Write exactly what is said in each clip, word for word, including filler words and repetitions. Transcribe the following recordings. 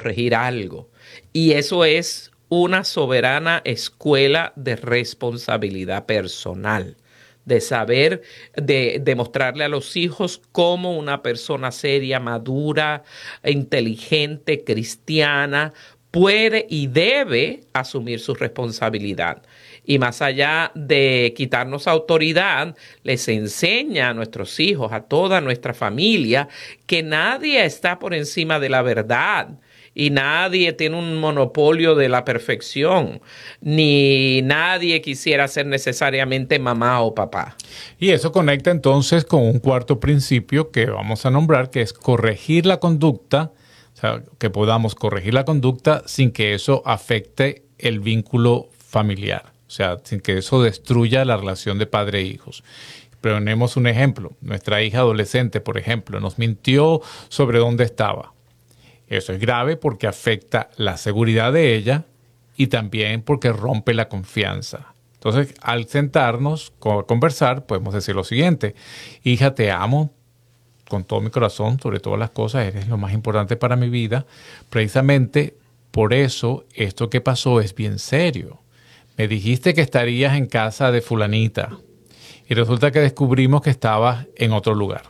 corregir algo. Y eso es una soberana escuela de responsabilidad personal, de saber, de demostrarle a los hijos cómo una persona seria, madura, inteligente, cristiana, puede y debe asumir su responsabilidad. Y más allá de quitarnos autoridad, les enseña a nuestros hijos, a toda nuestra familia, que nadie está por encima de la verdad. Y nadie tiene un monopolio de la perfección, ni nadie quisiera ser necesariamente mamá o papá. Y eso conecta entonces con un cuarto principio que vamos a nombrar, que es corregir la conducta, o sea, que podamos corregir la conducta sin que eso afecte el vínculo familiar, o sea, sin que eso destruya la relación de padre e hijos. Ponemos un ejemplo. Nuestra hija adolescente, por ejemplo, nos mintió sobre dónde estaba. Eso es grave porque afecta la seguridad de ella y también porque rompe la confianza. Entonces, al sentarnos a conversar, podemos decir lo siguiente: hija, te amo con todo mi corazón, sobre todas las cosas, eres lo más importante para mi vida. Precisamente por eso esto que pasó es bien serio. Me dijiste que estarías en casa de fulanita y resulta que descubrimos que estabas en otro lugar.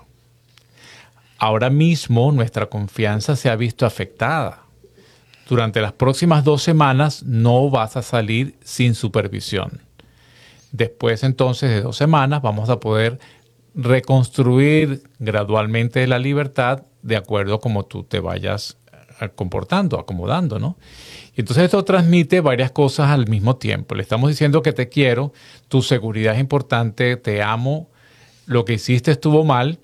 Ahora mismo nuestra confianza se ha visto afectada. Durante las próximas dos semanas no vas a salir sin supervisión. Después entonces de dos semanas vamos a poder reconstruir gradualmente la libertad de acuerdo a cómo tú te vayas comportando, acomodando, ¿no? Y entonces esto transmite varias cosas al mismo tiempo. Le estamos diciendo que te quiero, tu seguridad es importante, te amo, lo que hiciste estuvo mal.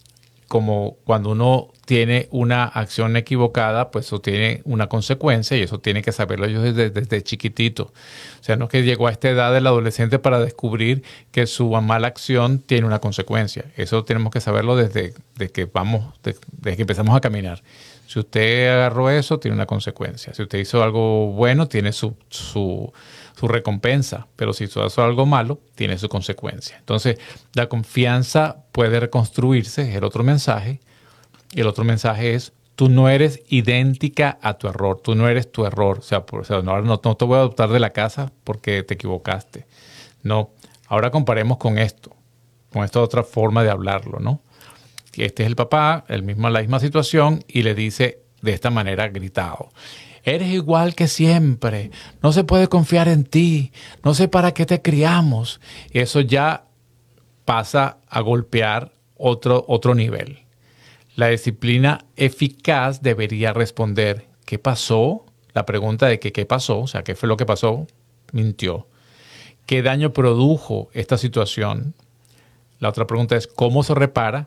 Como cuando uno tiene una acción equivocada, pues eso tiene una consecuencia y eso tiene que saberlo yo desde, desde chiquitito. O sea, no es que llegó a esta edad del adolescente para descubrir que su mala acción tiene una consecuencia. Eso tenemos que saberlo desde, desde que vamos, desde, desde que empezamos a caminar. Si usted agarró eso, tiene una consecuencia. Si usted hizo algo bueno, tiene su, su, su recompensa. Pero si hizo algo malo, tiene su consecuencia. Entonces, la confianza puede reconstruirse, es el otro mensaje. Y el otro mensaje es: tú no eres idéntica a tu error. Tú no eres tu error. O sea, por, o sea no, no, no te voy a adoptar de la casa porque te equivocaste. No. Ahora comparemos con esto. Con esta otra forma de hablarlo, ¿no? Este es el papá, el mismo, la misma situación, y le dice de esta manera gritado: eres igual que siempre, no se puede confiar en ti, no sé para qué te criamos. Y eso ya pasa a golpear otro, otro nivel. La disciplina eficaz debería responder: ¿qué pasó? La pregunta de que ¿qué pasó? O sea, ¿qué fue lo que pasó? Mintió. ¿Qué daño produjo esta situación? La otra pregunta es: ¿cómo se repara?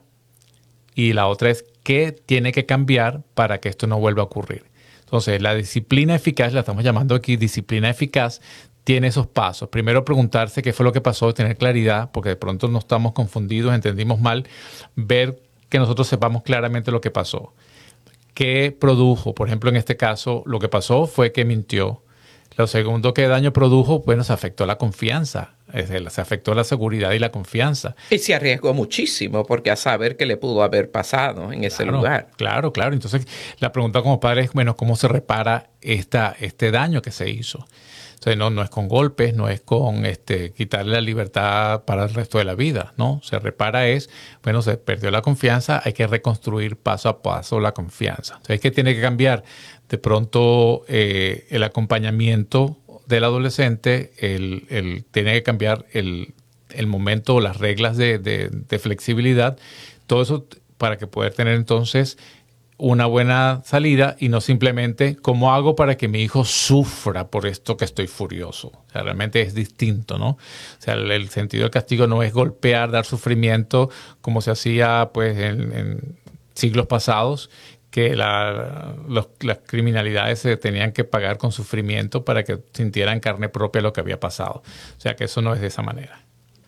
Y la otra es: ¿qué tiene que cambiar para que esto no vuelva a ocurrir? Entonces, la disciplina eficaz, la estamos llamando aquí disciplina eficaz, tiene esos pasos. Primero, preguntarse qué fue lo que pasó, tener claridad, porque de pronto no estamos confundidos, entendimos mal. Ver que nosotros sepamos claramente lo que pasó. ¿Qué produjo? Por ejemplo, en este caso, lo que pasó fue que mintió. Lo segundo, ¿qué daño produjo? Bueno, se afectó la confianza. Se afectó la seguridad y la confianza. Y se arriesgó muchísimo porque a saber qué le pudo haber pasado en ese claro, lugar. Claro, claro. Entonces, la pregunta como padre es, bueno, ¿cómo se repara esta, este daño que se hizo? Entonces, no, no es con golpes, no es con este, quitarle la libertad para el resto de la vida, ¿no? Se repara es, bueno, se perdió la confianza, hay que reconstruir paso a paso la confianza. Entonces, ¿qué tiene que cambiar? De pronto, eh, el acompañamiento del adolescente, el, el, tiene que cambiar el, el momento, las reglas de, de, de flexibilidad, todo eso para que poder tener entonces una buena salida y no simplemente cómo hago para que mi hijo sufra por esto que estoy furioso. O sea, realmente es distinto, ¿no? O sea, el, el sentido del castigo no es golpear, dar sufrimiento como se hacía pues en, en siglos pasados, que la, los, las criminalidades se tenían que pagar con sufrimiento para que sintieran en carne propia lo que había pasado. O sea, que eso no es de esa manera.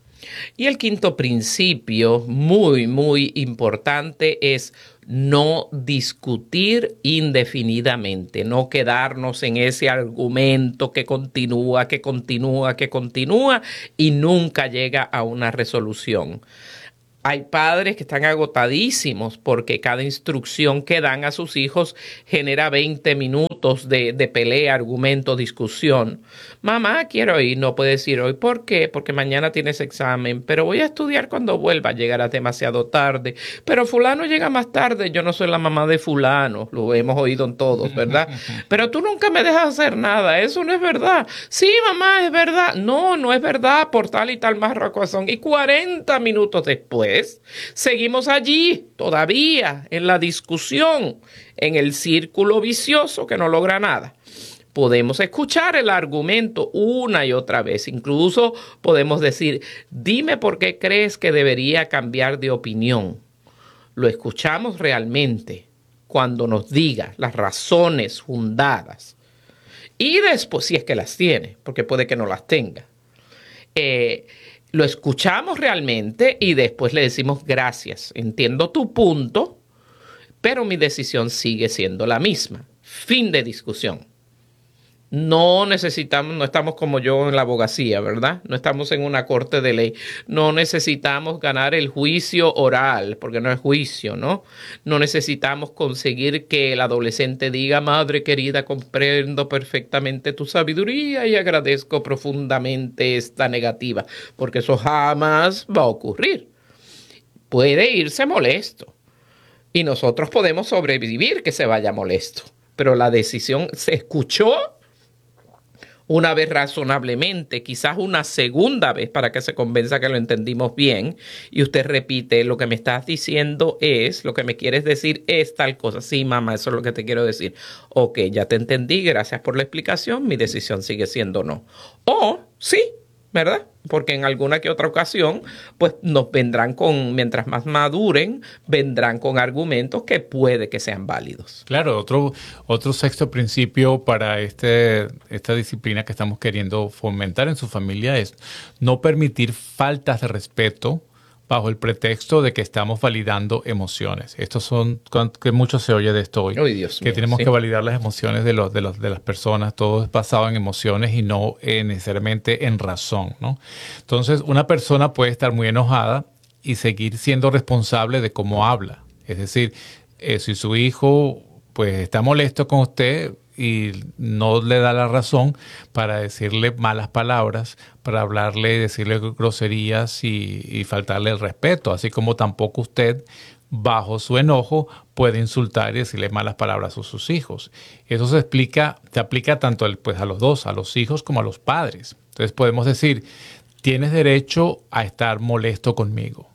Y el quinto principio, muy, muy importante, es no discutir indefinidamente, no quedarnos en ese argumento que continúa, que continúa, que continúa y nunca llega a una resolución. Hay padres que están agotadísimos porque cada instrucción que dan a sus hijos genera veinte minutos minutos de, de pelea, argumento, discusión. Mamá, quiero ir. No puedes ir hoy. ¿Por qué? Porque mañana tienes examen. Pero voy a estudiar cuando vuelva. Llegará demasiado tarde. Pero fulano llega más tarde. Yo no soy la mamá de fulano. Lo hemos oído en todos, ¿verdad? Pero tú nunca me dejas hacer nada. Eso no es verdad. Sí, mamá, es verdad. No, no es verdad. Por tal y tal más razón. Y cuarenta minutos después, seguimos allí, todavía, en la discusión, en el círculo vicioso que no logra nada. Podemos escuchar el argumento una y otra vez. Incluso podemos decir, dime por qué crees que debería cambiar de opinión. Lo escuchamos realmente cuando nos diga las razones fundadas. Y después, si es que las tiene, porque puede que no las tenga. Eh, lo escuchamos realmente y después le decimos gracias. Entiendo tu punto, pero mi decisión sigue siendo la misma. Fin de discusión. No necesitamos, no estamos como yo en la abogacía, ¿verdad? No estamos en una corte de ley. No necesitamos ganar el juicio oral, porque no es juicio, ¿no? No necesitamos conseguir que el adolescente diga, madre querida, comprendo perfectamente tu sabiduría y agradezco profundamente esta negativa, porque eso jamás va a ocurrir. Puede irse molesto y nosotros podemos sobrevivir que se vaya molesto, pero la decisión se escuchó una vez razonablemente, quizás una segunda vez para que se convenza que lo entendimos bien, y usted repite, lo que me estás diciendo es, lo que me quieres decir es tal cosa. Sí, mamá, eso es lo que te quiero decir. Ok, ya te entendí, gracias por la explicación, mi decisión sigue siendo no. O sí, ¿verdad? Porque en alguna que otra ocasión, pues nos vendrán con, mientras más maduren, vendrán con argumentos que puede que sean válidos. Claro, otro, otro sexto principio para este, esta disciplina que estamos queriendo fomentar en su familia es no permitir faltas de respeto bajo el pretexto de que estamos validando emociones. Estos son, que mucho se oye de esto hoy, Uy, Dios que mío, tenemos sí. que validar las emociones de, los, de, los, de las personas. Todo es basado en emociones y no eh, necesariamente en razón, ¿no? Entonces, una persona puede estar muy enojada y seguir siendo responsable de cómo habla. Es decir, eh, si su hijo pues está molesto con usted y no le da la razón para decirle malas palabras, para hablarle, decirle groserías y, y faltarle el respeto, así como tampoco usted, bajo su enojo, puede insultar y decirle malas palabras a sus hijos. Eso se explica, se aplica tanto al, pues, a los dos, a los hijos como a los padres. Entonces podemos decir, tienes derecho a estar molesto conmigo,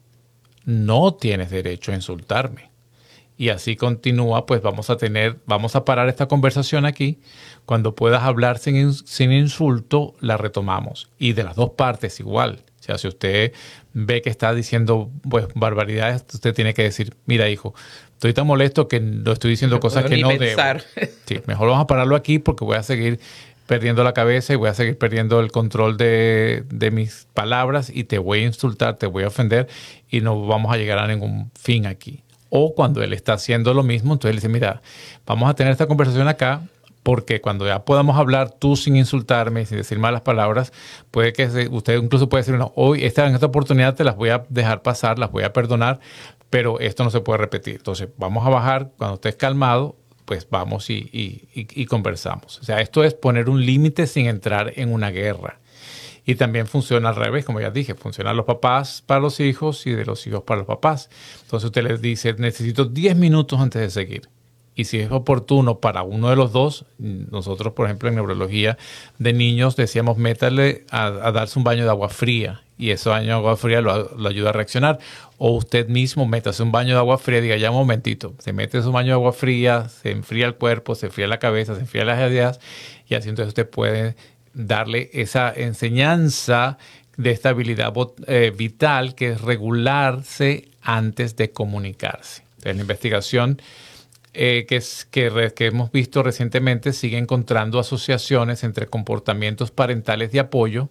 no tienes derecho a insultarme. Y así continúa, pues vamos a tener, vamos a parar esta conversación aquí. Cuando puedas hablar sin, sin insulto, la retomamos. Y de las dos partes igual. O sea, si usted ve que está diciendo pues barbaridades, usted tiene que decir, mira hijo, estoy tan molesto que no estoy diciendo No cosas puedo que ni no pensar. debo. Sí, mejor vamos a pararlo aquí porque voy a seguir perdiendo la cabeza y voy a seguir perdiendo el control de, de mis palabras y te voy a insultar, te voy a ofender y no vamos a llegar a ningún fin aquí. O cuando él está haciendo lo mismo, entonces él dice, mira, vamos a tener esta conversación acá porque cuando ya podamos hablar tú sin insultarme, sin decir malas palabras, puede que se, usted incluso puede decir, no, hoy esta, en esta oportunidad te las voy a dejar pasar, las voy a perdonar, pero esto no se puede repetir. Entonces vamos a bajar, cuando estés calmado, pues vamos y, y, y, y conversamos. O sea, esto es poner un límite sin entrar en una guerra. Y también funciona al revés, como ya dije, funcionan los papás para los hijos y de los hijos para los papás. Entonces usted les dice, necesito diez minutos antes de seguir. Y si es oportuno para uno de los dos, nosotros, por ejemplo, en neurología de niños decíamos, métale a, a darse un baño de agua fría. Y ese baño de agua fría lo, lo ayuda a reaccionar. O usted mismo métase un baño de agua fría y diga, ya un momentito, se mete su baño de agua fría, se enfría el cuerpo, se enfría la cabeza, se enfría las ideas. Y así entonces usted puede darle esa enseñanza de estabilidad eh, vital que es regularse antes de comunicarse. Entonces, la investigación eh, que, es, que, re, que hemos visto recientemente sigue encontrando asociaciones entre comportamientos parentales de apoyo,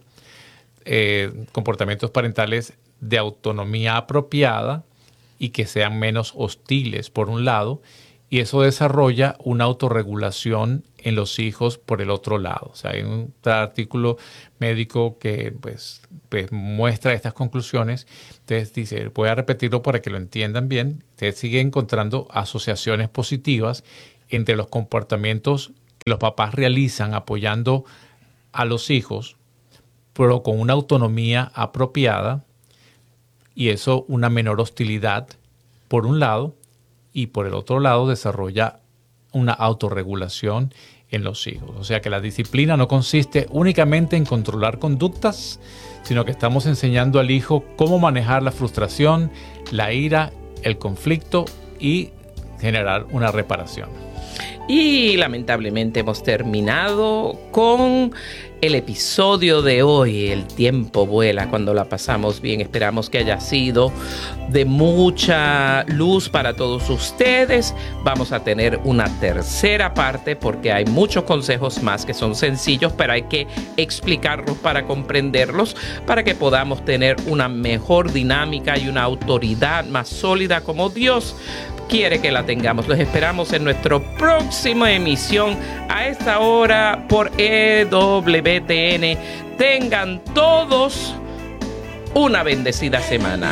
eh, comportamientos parentales de autonomía apropiada y que sean menos hostiles, por un lado, y eso desarrolla una autorregulación en los hijos por el otro lado. O sea, hay un artículo médico que pues, pues muestra estas conclusiones. Entonces dice, voy a repetirlo para que lo entiendan bien. Usted sigue encontrando asociaciones positivas entre los comportamientos los papás realizan apoyando a los hijos, pero con una autonomía apropiada, y eso una menor hostilidad por un lado, y por el otro lado desarrolla una autorregulación en los hijos. O sea que la disciplina no consiste únicamente en controlar conductas, sino que estamos enseñando al hijo cómo manejar la frustración, la ira, el conflicto y generar una reparación. Y lamentablemente hemos terminado con el episodio de hoy. El tiempo vuela cuando la pasamos bien. Esperamos que haya sido de mucha luz para todos ustedes. Vamos a tener una tercera parte porque hay muchos consejos más que son sencillos, pero hay que explicarlos para comprenderlos, para que podamos tener una mejor dinámica y una autoridad más sólida como Dios quiere que la tengamos. Los esperamos en nuestra próxima emisión a esta hora por E W T N. Tengan todos una bendecida semana.